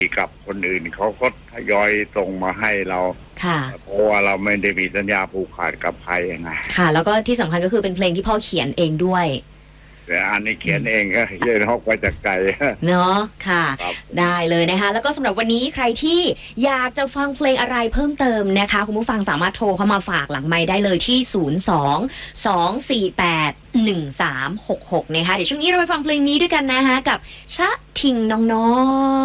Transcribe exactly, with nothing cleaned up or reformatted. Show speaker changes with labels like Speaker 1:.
Speaker 1: กับคนอื่นเขาก็ทยอยส่งมาให้เรา
Speaker 2: ค่ะ
Speaker 1: เพราะว่าเราไม่ได้มีสัญญาผูกขาดกับใครไง
Speaker 2: ค่ะแล้วก็ที่สำคัญก็คือเป็นเพลงที่พ่อเขียนเองด้วย
Speaker 1: แต่อันนี้เขียนเองก็เยอะฮอกมาจากใจ
Speaker 2: เนาะค่ะได้เลยนะคะแล้วก็สำหรับวันนี้ใครที่อยากจะฟังเพลงอะไรเพิ่มเติมนะคะคุณผู้ฟังสามารถโทรเข้ามาฝากหลังไมค์ได้เลยที่ศูนย์ สอง สอง สี่ แปด หนึ่ง สาม หก หกนะคะเดี๋ยวช่วงนี้เราไปฟังเพลงนี้ด้วยกันนะคะกับชะทิงน้องๆ